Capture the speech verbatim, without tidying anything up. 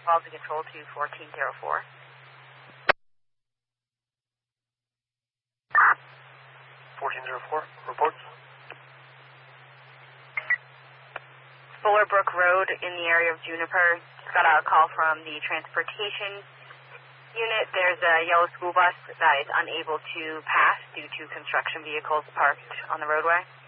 Quality control to fourteen oh four. fourteen oh four, reports. Fullerbrook Road in the area of Juniper. Just got a call from the transportation unit. There's a yellow school bus that is unable to pass due to construction vehicles parked on the roadway.